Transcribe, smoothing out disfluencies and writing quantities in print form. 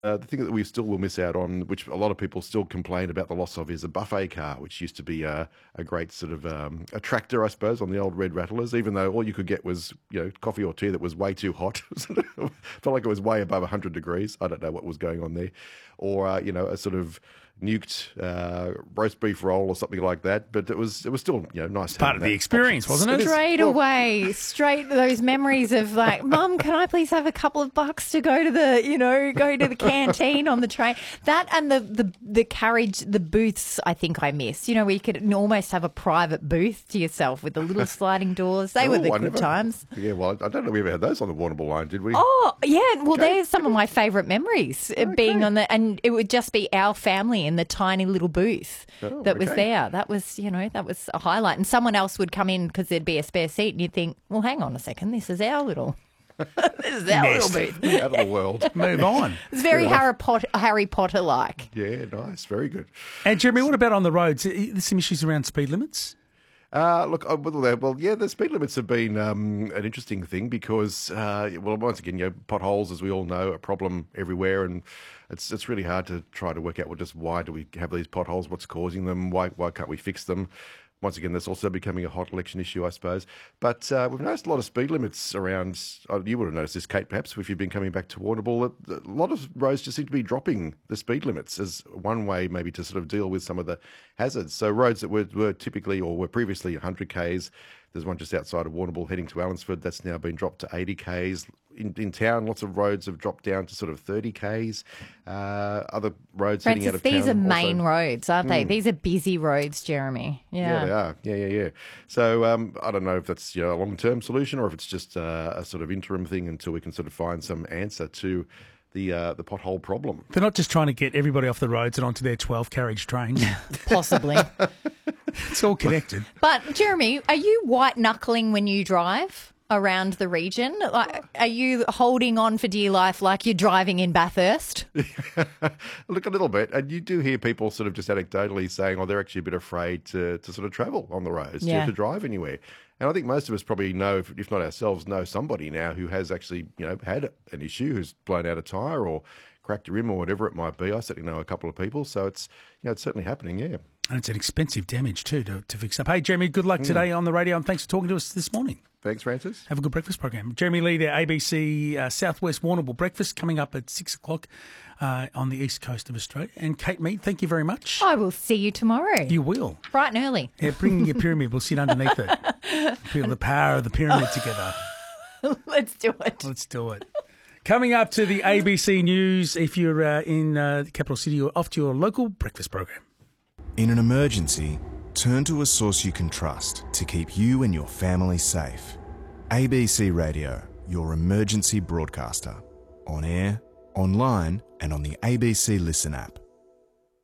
The thing that we still will miss out on, which a lot of people still complain about the loss of, is a buffet car, which used to be a great sort of attractor, I suppose, on the old red rattlers, even though all you could get was, coffee or tea that was way too hot. Felt like it was way above 100 degrees. I don't know what was going on there. Or, a sort of nuked roast beef roll or something like that. But it was still, nice. Part of the experience, wasn't it? Straight those memories of like, Mum, can I please have a couple of bucks to go to the canteen on the train? That and the carriage, the booths, I think I miss. Where you could almost have a private booth to yourself with the little sliding doors. They were the good times. Yeah, well, I don't know if we ever had those on the Warrnambool line, did we? Oh, yeah. Well, there's some of my favourite memories being on and it would just be our family in the tiny little booth that was there. That was, that was a highlight. And someone else would come in because there'd be a spare seat and you'd think, well, hang on a second, this is our little... This is our little booth. Out of the world. Move on. It's very Harry Potter-like. Yeah, nice. Very good. And Jeremy, what about on the roads? There's some issues around speed limits? The speed limits have been an interesting thing because, once again, potholes, as we all know, are a problem everywhere, and it's really hard to try to work out why do we have these potholes, what's causing them, why can't we fix them. Once again, that's also becoming a hot election issue, I suppose. But we've noticed a lot of speed limits around. You would have noticed this, Kate, perhaps, if you've been coming back to Warrnambool. A lot of roads just seem to be dropping the speed limits as one way maybe to sort of deal with some of the hazards. So roads that were typically or were previously 100 Ks, there's one just outside of Warrnambool heading to Allansford that's now been dropped to 80 Ks. In town, lots of roads have dropped down to sort of 30 Ks. Other roads heading out of town. These are main roads, aren't they? These are busy roads, Jeremy. Yeah, they are. Yeah. So I don't know if that's a long-term solution or if it's just a sort of interim thing until we can sort of find some answer to the pothole problem. They're not just trying to get everybody off the roads and onto their 12-carriage trains. Possibly. It's all connected. But, Jeremy, are you white-knuckling when you drive around the region? Like, are you holding on for dear life like you're driving in Bathurst? Look, a little bit. And you do hear people sort of just anecdotally saying, they're actually a bit afraid to sort of travel on the roads, to drive anywhere. And I think most of us probably know, if not ourselves, know somebody now who has actually, had an issue, who's blown out a tyre or cracked a rim or whatever it might be. I certainly know a couple of people. So it's, it's certainly happening, yeah. And it's an expensive damage too to fix up. Hey, Jeremy, good luck today on the radio and thanks for talking to us this morning. Thanks, Francis. Have a good breakfast program. Jeremy Lee there, ABC Southwest Warrnambool Breakfast coming up at 6 o'clock on the east coast of Australia. And Kate Mead, thank you very much. I will see you tomorrow. You will. Bright and early. Yeah, bring your pyramid. We'll sit underneath it. Feel the power of the pyramid together. Let's do it. Let's do it. Coming up to the ABC News, if you're in the capital city, you're off to your local breakfast program. In an emergency, turn to a source you can trust to keep you and your family safe. ABC Radio, your emergency broadcaster. On air, online and on the ABC Listen app.